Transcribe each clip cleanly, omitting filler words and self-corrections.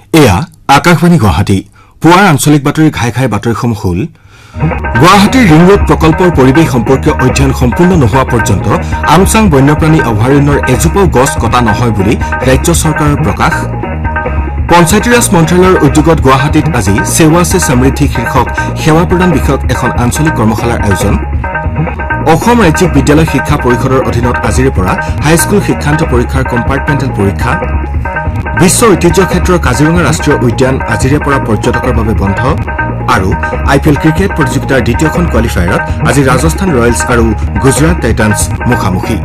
এয়া আকাশবাণী গুৱাহাটী পুৱাৰ আঞ্চলিক বাতৰি ঘাই ঘাই বাতৰিসমূহ হ'ল গুৱাহাটীৰ ৰিং ৰোড প্ৰকল্পৰ পৰিৱেশ সম্পৰ্কীয় অধ্যয়ন সম্পূৰ্ণ নোহোৱা পৰ্যন্ত আমচাং বন্যপ্ৰাণী অভয়াৰণ্যৰ এজোপাও গছ কটা নহয় বুলি ৰাজ্য চৰকাৰৰ প্ৰকাশ পঞ্চায়তী ৰাজ মন্ত্ৰালয়ৰ উদ্যোগত গুৱাহাটীত আজি সেৱা সে সমৃদ্ধি শীৰ্ষক সেৱা প্ৰদান বিষয়ক এখন আঞ্চলিক কৰ্মশালাৰ আয়োজন অসম ৰাজ্যিক বিদ্যালয় শিক্ষা পৰিষদৰ অধীনত আজিৰে পৰা হাইস্কুল শিক্ষান্ত পৰীক্ষাৰ কম্পাৰ্টমেণ্টেল পৰীক্ষা বিশ্ব ঐতিহ্য ক্ষেত্ৰৰ কাজিৰঙা ৰাষ্ট্ৰীয় উদ্যান আজিৰে পৰা পৰ্যটকৰ বাবে বন্ধ আৰু IPL ক্ৰিকেট প্ৰতিযোগিতাৰ দ্বিতীয়খন কোৱালিফায়াৰত আজি ৰাজস্থান ৰয়েলছ আৰু গুজৰাট টাইটান্স মুখামুখি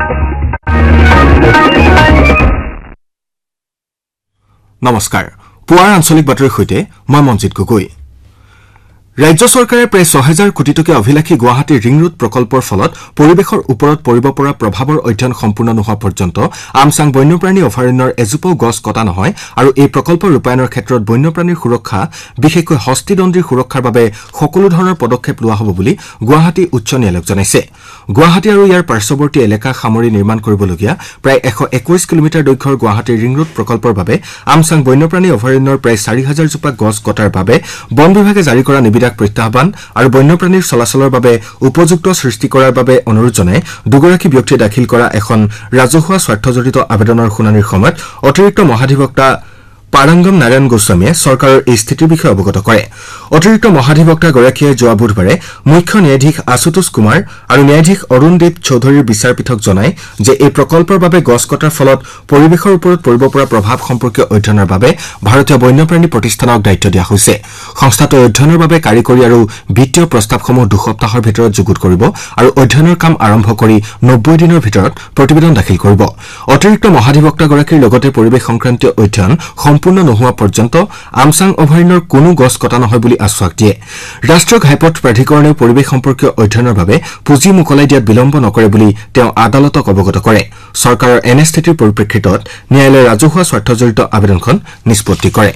নমস্কাৰ পুৱাৰ আঞ্চলিক বাতৰিৰ সৈতে মই মনজিত গগৈ ৰাজ্য চৰকাৰে প্ৰায় ৬০০০ কোটি টকীয়া অভিলাষী গুৱাহাটীৰ ৰিং ৰোড প্ৰকল্পৰ ফলত পৰিৱেশৰ ওপৰত পৰিব পৰা প্ৰভাৱৰ অধ্যয়ন সম্পূৰ্ণ নোহোৱা পৰ্যন্ত আমচাং বন্যপ্ৰাণী অভয়াৰণ্যৰ এজোপাও গছ কটা নহয় আৰু এই প্ৰকল্প ৰূপায়ণৰ ক্ষেত্ৰত বন্যপ্ৰাণীৰ সুৰক্ষা বিশেষকৈ হস্তিদণ্ডীৰ সুৰক্ষাৰ বাবে সকলো ধৰণৰ পদক্ষেপ লোৱা হ'ব বুলি গুৱাহাটী উচ্চ ন্যায়ালয়ক জনাইছে গুৱাহাটী আৰু ইয়াৰ পাৰ্শ্বৱৰ্তী এলেকা সামৰি নিৰ্মাণ কৰিবলগীয়া প্ৰায় ১২১ কিলোমিটাৰ দৈৰ্ঘ্যৰ গুৱাহাটীৰ ৰিং ৰোড প্ৰকল্পৰ বাবে আমচাং বন্যপ্ৰাণী অভয়াৰণ্যৰ প্ৰায় ৪০০০ জোপা গছ কটাৰ বাবে বন বিভাগে জাৰি কৰা নিবিদাক প্ৰত্যাহ্বান আৰু বন্যপ্ৰাণীৰ চলাচলৰ বাবে উপযুক্ত সৃষ্টি কৰাৰ বাবে অনুৰোধ জনাই দুগৰাকী ব্যক্তিয়ে দাখিল কৰা এখন ৰাজহুৱা স্বাৰ্থজড়িত আবেদনৰ শুনানিৰ সময়ত অতিৰিক্ত মহাধিবক্তা পাৰাংগম নাৰায়ণ গোস্বামীয়ে চৰকাৰৰ এই স্থিতিৰ বিষয়ে অৱগত কৰে অতিৰিক্ত মহাধিবক্তাগৰাকীয়ে যোৱা বুধবাৰে মুখ্য ন্যায়াধীশ আশুতোষ কুমাৰ আৰু ন্যায়াধীশ অৰুণদীপ চৌধুৰীৰ বিচাৰপীঠক জনায় যে এই প্ৰকল্পৰ বাবে গছ কটাৰ ফলত পৰিৱেশৰ ওপৰত পৰিব পৰা প্ৰভাৱ সম্পৰ্কীয় অধ্যয়নৰ বাবে ভাৰতীয় বন্যপ্ৰাণী প্ৰতিষ্ঠানক দায়িত্ব দিয়া হৈছে সংস্থাটোৱে অধ্যয়নৰ বাবে কাৰিকৰী আৰু বিত্তীয় প্ৰস্তাৱসমূহ দুসপ্তাহৰ ভিতৰত যুগুত কৰিব আৰু অধ্যয়নৰ কাম আৰম্ভ কৰি ৯০ দিনৰ ভিতৰত প্ৰতিবেদন দাখিল কৰিব অতিৰিক্ত মহাধিবক্তাগৰাকীৰ লগতে পৰিৱেশ সংক্ৰান্তীয় অধ্যয়ন সম্পূৰ্ণ নোহোৱা পৰ্যন্ত আমচাং অভয়াৰণ্যৰ কোনো গছ কটা নহয় বুলি আশ্বাস দিয়ে ৰাষ্ট্ৰীয় ঘাইপথ প্ৰাধিকৰণেও পৰিৱেশ সম্পৰ্কীয় অধ্যয়নৰ বাবে পুঁজি মোকলাই দিয়াত বিলম্ব নকৰে বুলি তেওঁ আদালতক অৱগত কৰে চৰকাৰৰ এনে স্থিতিৰ পৰিপ্ৰেক্ষিতত ন্যায়ালয়ে ৰাজহুৱা স্বাৰ্থজড়িত আবেদনখন নিষ্পত্তি কৰে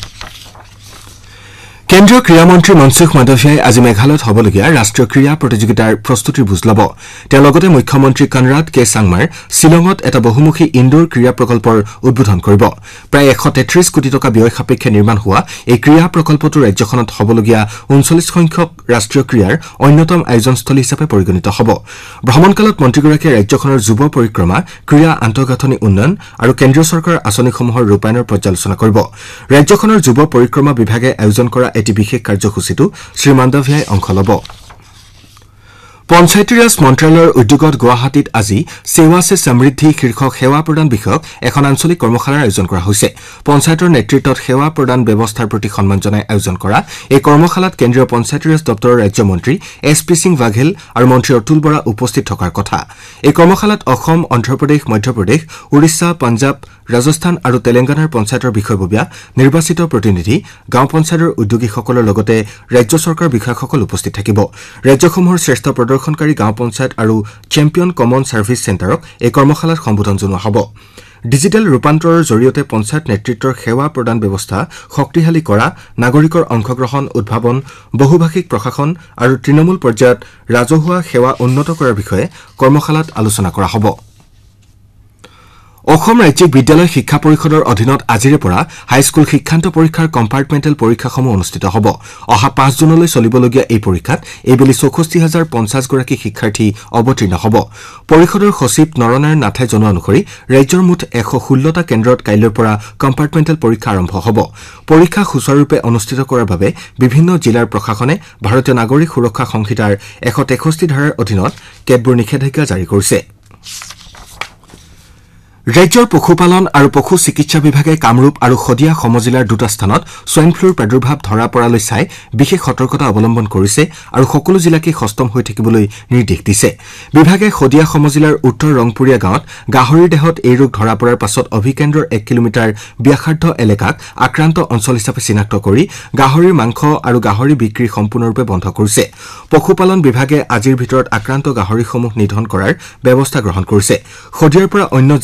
কেন্দ্ৰীয় ক্ৰীড়া মন্ত্ৰী মনসুখ মাণ্ডভিয়াই আজি মেঘালয়ত হ'বলগীয়া ৰাষ্ট্ৰীয় ক্ৰীড়া প্ৰতিযোগিতাৰ প্ৰস্তুতিৰ বুজ ল'ব তেওঁ লগতে মুখ্যমন্ত্ৰী কনৰাড কে চাংমাৰ শ্বিলঙত এটা বহুমুখী ইনডোৰ ক্ৰীড়া প্ৰকল্পৰ উদ্বোধন কৰিব প্ৰায় ১৩৩ কোটি টকা ব্যয় সাপেক্ষে নিৰ্মাণ হোৱা এই ক্ৰীড়া প্ৰকল্পটো ৰাজ্যখনত হ'বলগীয়া ৩৯ সংখ্যক ৰাষ্ট্ৰীয় ক্ৰীড়াৰ অন্যতম আয়োজনস্থলী হিচাপে পৰিগণিত হ'ব ভ্ৰমণকালত মন্ত্ৰীগৰাকীয়ে ৰাজ্যখনৰ যুৱ পৰিক্ৰমা ক্ৰীড়া আন্তঃগাঁথনি উন্নয়ন আৰু কেন্দ্ৰীয় চৰকাৰৰ আঁচনিসমূহৰ ৰূপায়ণৰ পৰ্যালোচনা কৰিব ৰাজ্যখনৰ যুৱ পৰিক্ৰমা বিভাগে আয়োজন কৰা এটি বিশেষ কাৰ্যসূচীটো শ্ৰী মাণ্ডভিয়াই অংশ ল'ব পঞ্চায়তী ৰাজ মন্ত্ৰালয়ৰ উদ্যোগত গুৱাহাটীত আজি সেৱা সে সমৃদ্ধি শীৰ্ষক সেৱা প্ৰদান বিষয়ক এখন আঞ্চলিক কৰ্মশালাৰ আয়োজন কৰা হৈছে পঞ্চায়তৰ নেতৃত্বত সেৱা প্ৰদান ব্যৱস্থাৰ প্ৰতি সন্মান জনাই আয়োজন কৰা এই কৰ্মশালাত কেন্দ্ৰীয় পঞ্চায়তী ৰাজ দপ্তৰৰ ৰাজ্যমন্ত্ৰী SP সিং বাঘেল আৰু মন্ত্ৰী অতুল বৰা উপস্থিত থকাৰ কথা এই কৰ্মশালাত অসম অন্ধ্ৰপ্ৰদেশ মধ্যপ্ৰদেশ উৰিষ্যা পঞ্জাৱ ৰাজস্থান আৰু তেলেংগানাৰ পঞ্চায়তৰ বিষয়ববীয়া নিৰ্বাচিত প্ৰতিনিধি গাঁও পঞ্চায়তৰ উদ্যোগীসকলৰ লগতে ৰাজ্য চৰকাৰৰ বিষয়াসকল উপস্থিত থাকিব ৰাজ্যসমূহৰ শ্ৰেষ্ঠ প্ৰদৰ্শনকাৰী গাঁও পঞ্চায়ত আৰু চেম্পিয়ন কমন ছাৰ্ভিচ চেণ্টাৰক এই কৰ্মশালাত সম্বোধন জনোৱা হ'ব ডিজিটেল ৰূপান্তৰৰ জৰিয়তে পঞ্চায়ত নেতৃত্বৰ সেৱা প্ৰদান ব্যৱস্থা শক্তিশালী কৰা নাগৰিকৰ অংশগ্ৰহণ উদ্ভাৱন বহুভাষিক প্ৰশাসন আৰু তৃণমূল পৰ্যায়ত ৰাজহুৱা সেৱা উন্নত কৰাৰ বিষয়ে কৰ্মশালাত আলোচনা কৰা হ'ব অসম ৰাজ্যিক বিদ্যালয় শিক্ষা পৰিষদৰ অধীনত আজিৰে পৰা হাইস্কুল শিক্ষান্ত পৰীক্ষাৰ কম্পাৰ্টমেণ্টেল পৰীক্ষাসমূহ অনুষ্ঠিত হ'ব অহা ৫ জুনলৈ চলিবলগীয়া এই পৰীক্ষাত এইবেলি ৬৪,০৫০ গৰাকী শিক্ষাৰ্থী অৱতীৰ্ণ হ'ব পৰিষদৰ সচিব নৰনাৰায়ণ নাথে জনোৱা অনুসৰি ৰাজ্যৰ মুঠ ১১৬টা কেন্দ্ৰত কাইলৈৰ পৰা কম্পাৰ্টমেণ্টেল পৰীক্ষা আৰম্ভ হ'ব পৰীক্ষা সুচাৰুৰূপে অনুষ্ঠিত কৰাৰ বাবে বিভিন্ন জিলাৰ প্ৰশাসনে ভাৰতীয় নাগৰিক সুৰক্ষা সংহিতাৰ ১৬৩ ধাৰাৰ অধীনত কেতবোৰ নিষেধাজ্ঞা জাৰি কৰিছে ৰাজ্যৰ পশুপালন আৰু পশু চিকিৎসা বিভাগে কামৰূপ আৰু শদিয়া সমজিলাৰ দুটা স্থানত সোৱাইন ফ্লুৰ প্ৰাদুৰ্ভাৱ ধৰা পৰালৈ চাই বিশেষ সতৰ্কতা অৱলম্বন কৰিছে আৰু সকলো জিলাকে সষ্টম হৈ থাকিবলৈ নিৰ্দেশ দিছে বিভাগে শদিয়া সমজিলাৰ উত্তৰ ৰংপুৰীয়া গাঁৱত গাহৰিৰ দেহত এই ৰোগ ধৰা পৰাৰ পাছত অভিকেন্দ্ৰৰ ১ কিলোমিটাৰ ব্যাসাৰ্ধ এলেকাক আক্ৰান্ত অঞ্চল হিচাপে চিনাক্ত কৰি গাহৰিৰ মাংস আৰু গাহৰি বিক্ৰী সম্পূৰ্ণৰূপে বন্ধ কৰিছে পশুপালন বিভাগে আজিৰ ভিতৰত আক্ৰান্ত গাহৰিসমূহ নিধন কৰাৰ ব্যৱস্থা গ্ৰহণ কৰিছে শদিয়াৰ পৰা অন্য